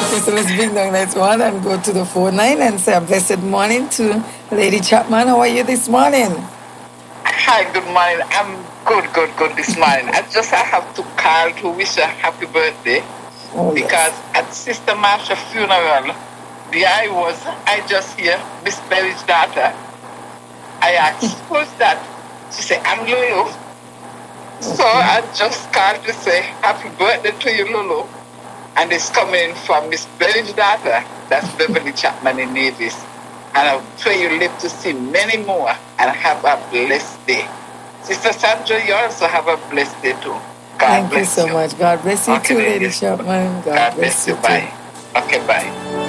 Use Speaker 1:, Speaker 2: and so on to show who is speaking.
Speaker 1: Okay, so let's bring down that one and go to the phone line and say a blessed morning to Lady Chapman. How are you this morning?
Speaker 2: Hi, good morning. I'm good this morning. I have to call to wish her happy birthday because at Sister Marsha funeral, I just hear Miss Berry's daughter. I asked, who's that? She said, I'm Lulu. So I just called to say happy birthday to you, Lulu. And it's coming from Miss Berry's daughter, that's Beverly Chapman in Navis. And I pray you live to see many more and have a blessed day. Sister Sandra, you also have a blessed day too.
Speaker 1: Thank you so much. God bless you too, Lady Chapman.
Speaker 2: God bless you. Bye. Okay, bye.